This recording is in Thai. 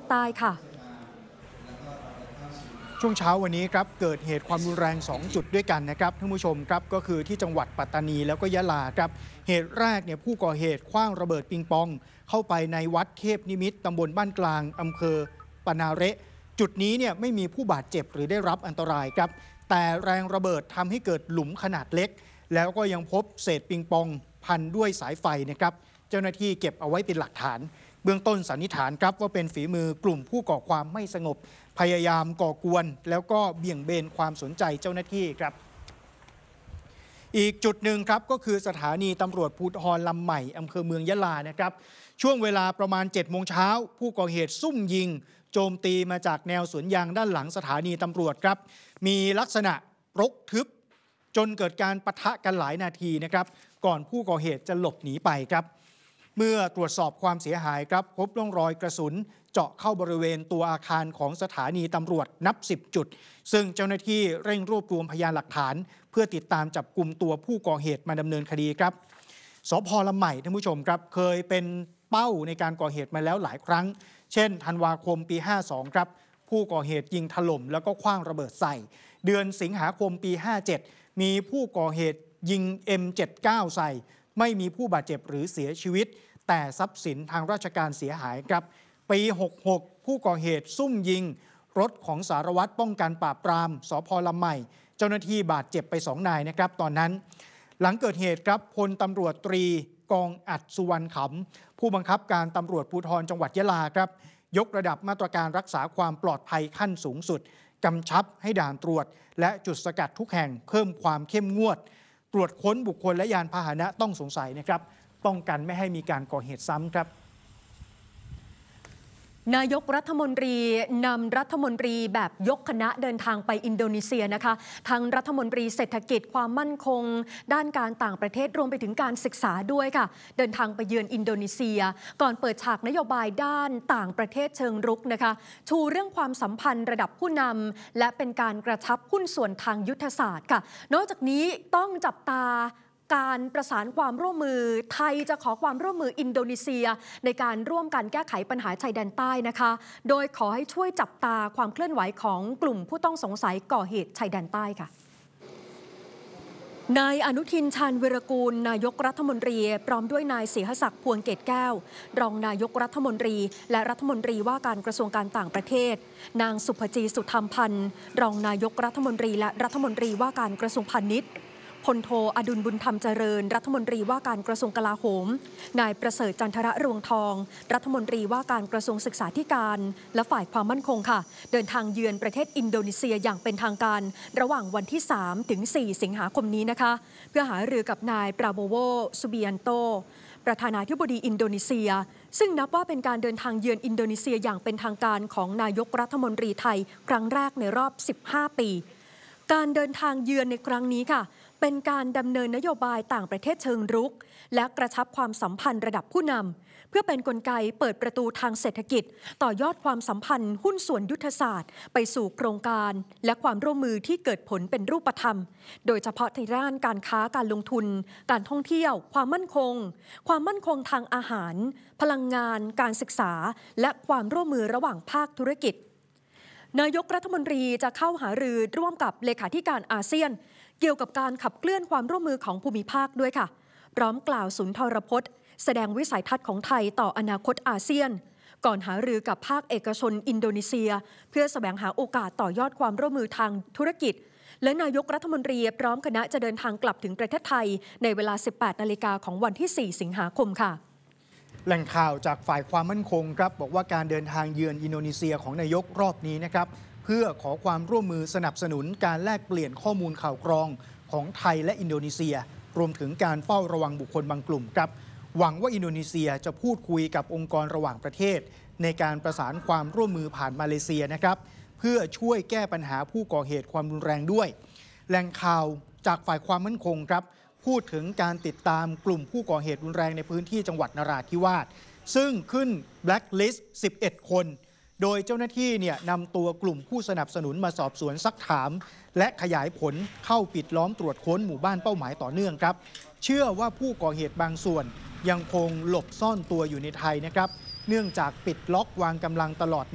ใต้ค่ะช่วงเช้าวันนี้ครับเกิดเหตุความรุนแรง2จุดด้วยกันนะครับท่านผู้ชมครับก็คือที่จังหวัดปัตตานีแล้วก็ยะลาครับเหตุแรกผู้ก่อเหตุขว้างระเบิดปิงปองเข้าไปในวัดเทพนิมิตรตำบลบ้านกลางอำเภอปนาเระจุดนี้ไม่มีผู้บาดเจ็บหรือได้รับอันตรายครับแต่แรงระเบิดทำให้เกิดหลุมขนาดเล็กแล้วก็ยังพบเศษปิงปองพันด้วยสายไฟนะครับเจ้าหน้าที่เก็บเอาไว้เป็นหลักฐานเบื้องต้นสันนิษฐานครับว่าเป็นฝีมือกลุ่มผู้ก่อความไม่สงบพยายามก่อกวนแล้วก็เบี่ยงเบนความสนใจเจ้าหน้าที่ครับอีกจุดหนึ่งครับก็คือสถานีตำรวจภูธรลำใหม่อำเภอเมืองยะลานะครับช่วงเวลาประมาณ 7 โมงเช้าผู้ก่อเหตุซุ่มยิงโจมตีมาจากแนวสวนยางด้านหลังสถานีตำรวจครับมีลักษณะรกทึบจนเกิดการปะทะกันหลายนาทีนะครับก่อนผู้ก่อเหตุจะหลบหนีไปครับเมื่อตรวจสอบความเสียหายครับพบร่องรอยกระสุนเจาะเข้าบริเวณตัวอาคารของสถานีตำรวจนับ10จุดซึ่งเจ้าหน้าที่เร่งรวบรวมพยานหลักฐานเพื่อติดตามจับกุมตัวผู้ก่อเหตุมาดำเนินคดีครับสภ.ลำใหม่ท่านผู้ชมครับเคยเป็นเป้าในการก่อเหตุมาแล้วหลายครั้งเช่นธันวาคมปี52ครับผู้ก่อเหตุยิงถล่มแล้วก็ขว้างระเบิดใส่เดือนสิงหาคมปี57มีผู้ก่อเหตุยิง M79 ใส่ไม่มีผู้บาดเจ็บหรือเสียชีวิตแต่ทรัพย์สินทางราชการเสียหายครับปี66ผู้ก่อเหตุซุ่มยิงรถของสารวัตรป้องกันปราบปรามสภ.ลำใหม่เจ้าหน้าที่บาดเจ็บไป2 นายนะครับตอนนั้นหลังเกิดเหตุครับพลตำรวจตรีกองอัดสุวรรณขำผู้บังคับการตำรวจภูธรจังหวัดยะลาครับยกระดับมาตรการรักษาความปลอดภัยขั้นสูงสุดกำชับให้ด่านตรวจและจุดสกัดทุกแห่งเพิ่มความเข้มงวดตรวจค้นบุคคลและยานพาหนะต้องสงสัยนะครับป้องกันไม่ให้มีการก่อเหตุซ้ำครับนายกรัฐมนตรีนำรัฐมนตรีแบบยกคณะเดินทางไปอินโดนีเซียนะคะทั้งรัฐมนตรีเศรษฐกิจความมั่นคงด้านการต่างประเทศรวมไปถึงการศึกษาด้วยค่ะเดินทางไปเยือนอินโดนีเซียก่อนเปิดฉากนโยบายด้านต่างประเทศเชิงรุกนะคะชูเรื่องความสัมพันธ์ระดับผู้นำและเป็นการกระชับหุ้นส่วนทางยุทธศาสตร์ค่ะนอกจากนี้ต้องจับตาการประสานความร่วมมือไทยจะขอความร่วมมืออินโดนีเซียในการร่วมกันแก้ไขปัญหาชายแดนใต้นะคะโดยขอให้ช่วยจับตาความเคลื่อนไหวของกลุ่มผู้ต้องสงสัยก่อเหตุชายแดนใต้ค่ะนายอนุทินชาญวีรกูลนายกรัฐมนตรีพร้อมด้วยนายศรีหศักดิ์พวงเกตแก้วรองนายกรัฐมนตรีและรัฐมนตรีว่าการกระทรวงการต่างประเทศนางสุภจีสุธรรมพันธ์รองนายกรัฐมนตรีและรัฐมนตรีว่าการกระทรวงพาณิชย์พลโทอดุลบุญธรรมเจริญรัฐมนตรีว่าการกระทรวงกลาโหมนายประเสริฐจันทรรวงทองรัฐมนตรีว่าการกระทรวงศึกษาธิการและฝ่ายความมั่นคงค่ะเดินทางเยือนประเทศอินโดนีเซียอย่างเป็นทางการระหว่างวันที่3 ถึง 4 สิงหาคมนี้นะคะเพื่อหารือกับนายปราโบโวซูบิยันโตประธานาธิบดีอินโดนีเซียซึ่งนับว่าเป็นการเดินทางเยือนอินโดนีเซียอย่างเป็นทางการของนายกรัฐมนตรีไทยครั้งแรกในรอบ15 ปีการเดินทางเยือนในครั้งนี้ค่ะเป็นการดำเนินนโยบายต่างประเทศเชิงรุกและกระชับความสัมพันธ์ระดับผู้นำเพื่อเป็นกลไกเปิดประตูทางเศรษฐกิจต่อยอดความสัมพันธ์หุ้นส่วนยุทธศาสตร์ไปสู่โครงการและความร่วมมือที่เกิดผลเป็นรูปธรรมโดยเฉพาะในด้านการค้าการลงทุนการท่องเที่ยวความมั่นคงทางอาหารพลังงานการศึกษาและความร่วมมือระหว่างภาคธุรกิจนายกรัฐมนตรีจะเข้าหารือร่วมกับเลขาธิการอาเซียนเกี่ยวกับการขับเคลื่อนความร่วมมือของภูมิภาคด้วยค่ะพร้อมกล่าวสุนทรพจน์แสดงวิสัยทัศน์ของไทยต่ออนาคตอาเซียนก่อนหารือกับภาคเอกชนอินโดนีเซียเพื่อแสวงหาโอกาสต่อยอดความร่วมมือทางธุรกิจและนายกรัฐมนตรีพร้อมคณะจะเดินทางกลับถึงประเทศไทยในเวลา 18 นาฬิกาของวันที่ 4 สิงหาคมค่ะแหล่งข่าวจากฝ่ายความมั่นคงครับบอกว่าการเดินทางเยือนอินโดนีเซียของนายกรอบนี้นะครับเพื่อขอความร่วมมือสนับสนุนการแลกเปลี่ยนข้อมูลข่าวกรองของไทยและอินโดนีเซียรวมถึงการเฝ้าระวังบุคคลบางกลุ่มครับหวังว่าอินโดนีเซียจะพูดคุยกับองค์กรระหว่างประเทศในการประสานความร่วมมือผ่านมาเลเซียนะครับเพื่อช่วยแก้ปัญหาผู้ก่อเหตุความรุนแรงด้วยแหล่งข่าวจากฝ่ายความมั่นคงครับพูดถึงการติดตามกลุ่มผู้ก่อเหตุรุนแรงในพื้นที่จังหวัดนราธิวาสซึ่งขึ้นแบล็คลิสต์ 11 คนโดยเจ้าหน้าที่นำตัวกลุ่มผู้สนับสนุนมาสอบสวนซักถามและขยายผลเข้าปิดล้อมตรวจค้นหมู่บ้านเป้าหมายต่อเนื่องครับเชื่อว่าผู้ก่อเหตุบางส่วนยังคงหลบซ่อนตัวอยู่ในไทยนะครับเนื่องจากปิดล็อกวางกำลังตลอด